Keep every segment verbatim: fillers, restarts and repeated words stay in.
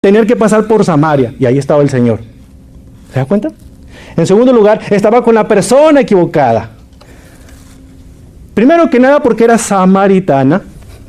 tener que pasar por Samaria, y ahí estaba el Señor. ¿Se da cuenta? En segundo lugar, estaba con la persona equivocada. Primero que nada porque era samaritana.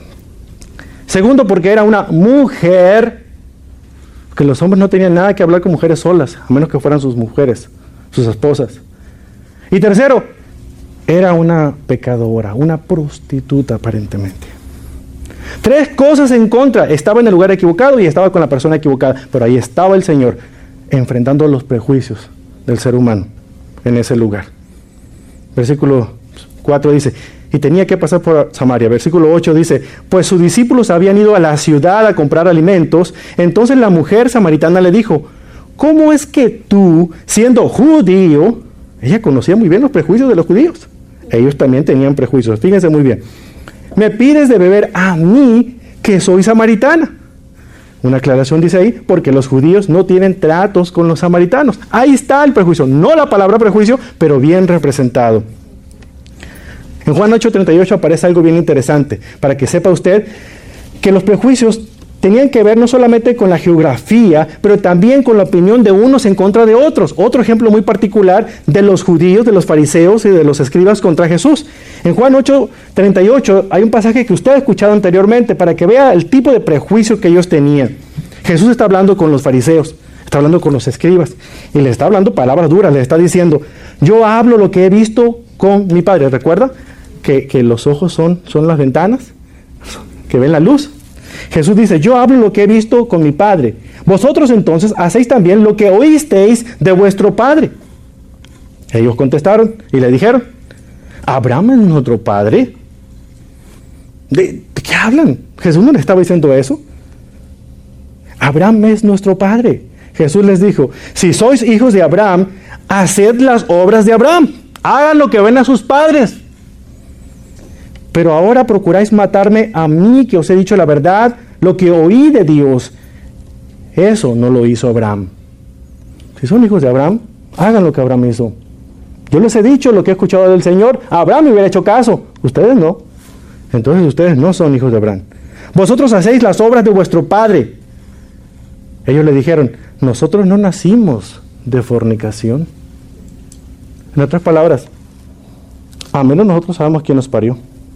Segundo porque era una mujer, que los hombres no tenían nada que hablar con mujeres solas, a menos que fueran sus mujeres, sus esposas. Y tercero, era una pecadora, una prostituta aparentemente. Tres cosas en contra. Estaba en el lugar equivocado y estaba con la persona equivocada, pero ahí estaba el Señor enfrentando los prejuicios del ser humano en ese lugar. Versículo cuatro dice, y tenía que pasar por Samaria. Versículo ocho dice, pues sus discípulos habían ido a la ciudad a comprar alimentos. Entonces la mujer samaritana le dijo, ¿cómo es que tú, siendo judío, ella conocía muy bien los prejuicios de los judíos? Ellos también tenían prejuicios, fíjense muy bien, me pides de beber a mí, que soy samaritana. Una aclaración dice ahí, porque los judíos no tienen tratos con los samaritanos. Ahí está el prejuicio, no la palabra prejuicio, pero bien representado. En Juan ocho treinta y ocho aparece algo bien interesante, para que sepa usted que los prejuicios tenían que ver no solamente con la geografía, pero también con la opinión de unos en contra de otros. Otro ejemplo muy particular de los judíos, de los fariseos y de los escribas contra Jesús. En Juan ocho treinta y ocho hay un pasaje que usted ha escuchado anteriormente para que vea el tipo de prejuicio que ellos tenían. Jesús está hablando con los fariseos, está hablando con los escribas y les está hablando palabras duras, les está diciendo, yo hablo lo que he visto con mi Padre. ¿Recuerda que, que los ojos son, son las ventanas que ven la luz? Jesús dice, yo hablo lo que he visto con mi Padre. Vosotros entonces hacéis también lo que oísteis de vuestro Padre. Ellos contestaron y le dijeron, ¿Abraham es nuestro Padre? ¿De, ¿De qué hablan? Jesús no le estaba diciendo eso. Abraham es nuestro Padre. Jesús les dijo, si sois hijos de Abraham, haced las obras de Abraham. Hagan lo que ven a sus padres. Pero ahora procuráis matarme a mí, que os he dicho la verdad, lo que oí de Dios. Eso no lo hizo Abraham. Si son hijos de Abraham, hagan lo que Abraham hizo. Yo les he dicho lo que he escuchado del Señor. Abraham me hubiera hecho caso. Ustedes no. Entonces ustedes no son hijos de Abraham. Vosotros hacéis las obras de vuestro padre. Ellos le dijeron, nosotros no nacimos de fornicación. En otras palabras, a menos nosotros sabemos quién nos parió.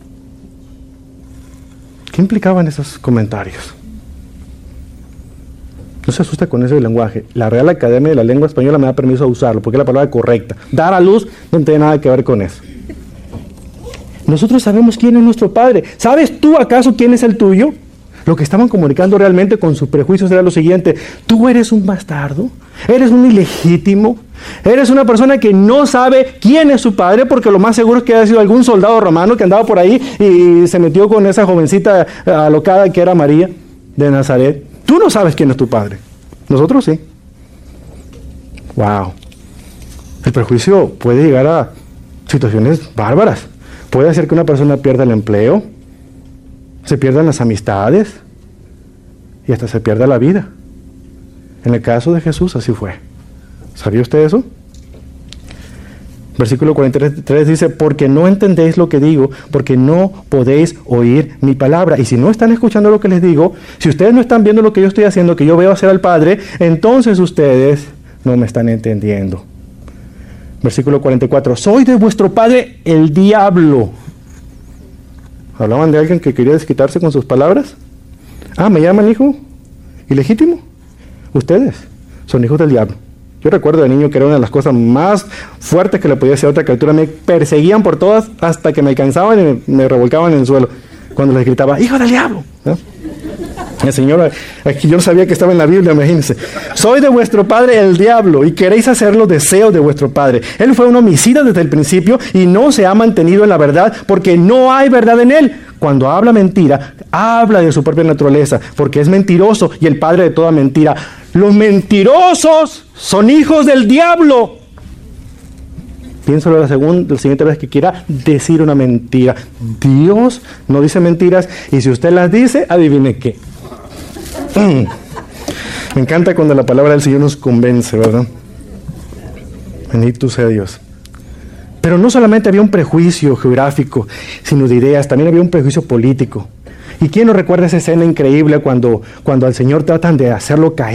¿Qué implicaban esos comentarios? No se asusta con ese lenguaje. La Real Academia de la Lengua Española me da permiso a usarlo, porque es la palabra correcta. Dar a luz no tiene nada que ver con eso. Nosotros sabemos quién es nuestro Padre. ¿Sabes tú acaso quién es el tuyo? Lo que estaban comunicando realmente con sus prejuicios era lo siguiente. Tú eres un bastardo, eres un ilegítimo, eres una persona que no sabe quién es su padre, porque lo más seguro es que haya sido algún soldado romano que andaba por ahí y se metió con esa jovencita alocada que era María de Nazaret. Tú no sabes quién es tu padre. Nosotros sí. Wow. El prejuicio puede llegar a situaciones bárbaras. Puede hacer que una persona pierda el empleo, se pierdan las amistades y hasta se pierda la vida. En el caso de Jesús así fue. ¿Sabía usted eso? Versículo cuarenta y tres dice, porque no entendéis lo que digo, porque no podéis oír mi palabra. Y si no están escuchando lo que les digo, si ustedes no están viendo lo que yo estoy haciendo, que yo veo hacer al Padre, entonces ustedes no me están entendiendo. Versículo cuarenta y cuatro, soy de vuestro padre el diablo. ¿Hablaban de alguien que quería desquitarse con sus palabras? Ah, ¿me llaman hijo ilegítimo? Ustedes son hijos del diablo. Yo recuerdo de niño que era una de las cosas más fuertes que le podía hacer a otra criatura. Me perseguían por todas hasta que me alcanzaban y me, me revolcaban en el suelo cuando les gritaba, ¡hijo del diablo! ¿no? El Señor, aquí yo no sabía que estaba en la Biblia, imagínense. Soy de vuestro padre el diablo y queréis hacer los deseos de vuestro padre. Él fue un homicida desde el principio y no se ha mantenido en la verdad porque no hay verdad en él. Cuando habla mentira, habla de su propia naturaleza porque es mentiroso y el padre de toda mentira. Los mentirosos son hijos del diablo. Piénsalo la segunda, la siguiente vez que quiera decir una mentira. Dios no dice mentiras y si usted las dice, adivine qué. Mm. Me encanta cuando la palabra del Señor nos convence, ¿verdad? Bendito sea Dios. Pero no solamente había un prejuicio geográfico, sino de ideas, también había un prejuicio político. ¿Y quién no recuerda esa escena increíble cuando, cuando al Señor tratan de hacerlo caer